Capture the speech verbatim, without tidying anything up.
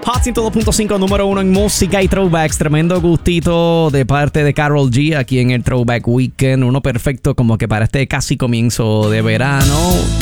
Hot ciento dos punto cinco, número uno en música y throwbacks. Tremendo gustito de parte de Karol G aquí en el Throwback Weekend. Uno perfecto como que para este casi comienzo de verano.